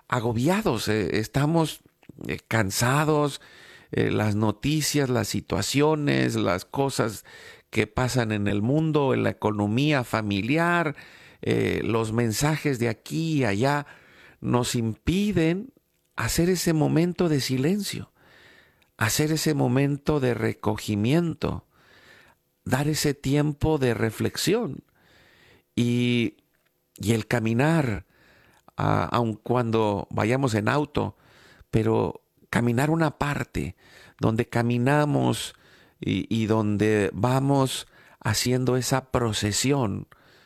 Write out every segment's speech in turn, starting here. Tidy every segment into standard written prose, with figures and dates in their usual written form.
agobiados, estamos cansados, las noticias, las situaciones, las cosas que pasan en el mundo, en la economía familiar, los mensajes de aquí y allá, nos impiden hacer ese momento de silencio, hacer ese momento de recogimiento, dar ese tiempo de reflexión y, y el caminar, aun cuando vayamos en auto, pero caminar una parte donde caminamos y donde vamos haciendo esa procesión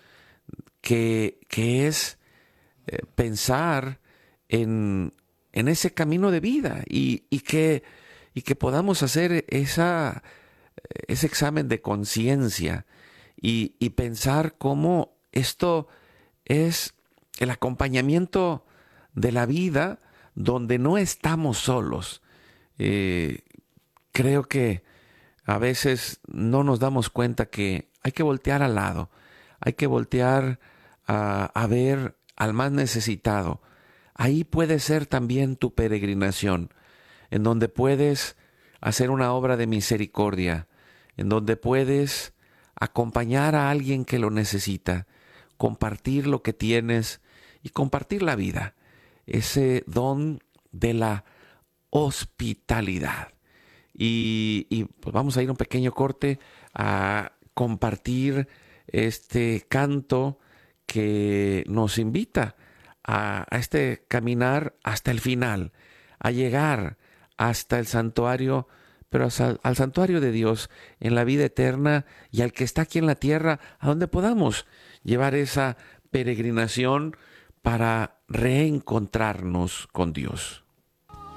que es pensar en ese camino de vida y que podamos hacer ese examen de conciencia y pensar cómo esto es el acompañamiento de la vida donde no estamos solos. Creo que a veces no nos damos cuenta que hay que voltear al lado, hay que voltear a ver al más necesitado. Ahí puede ser también tu peregrinación, en donde puedes hacer una obra de misericordia, en donde puedes acompañar a alguien que lo necesita, compartir lo que tienes y compartir la vida, ese don de la hospitalidad. Y pues vamos a ir a un pequeño corte a compartir este canto que nos invita a este caminar hasta el final, a llegar hasta el santuario, pero al santuario de Dios en la vida eterna y al que está aquí en la tierra, a donde podamos llevar esa peregrinación para reencontrarnos con Dios.